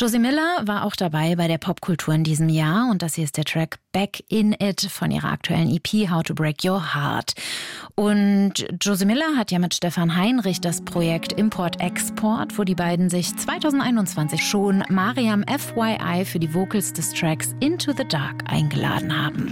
Josie Miller war auch dabei bei der Popkultur in diesem Jahr und das hier ist der Track Back in It von ihrer aktuellen EP How to Break Your Heart. Und Josie Miller hat ja mit Stefan Heinrich das Projekt Import-Export, wo die beiden sich 2021 schon Mariam FYI für die Vocals des Tracks Into the Dark eingeladen haben.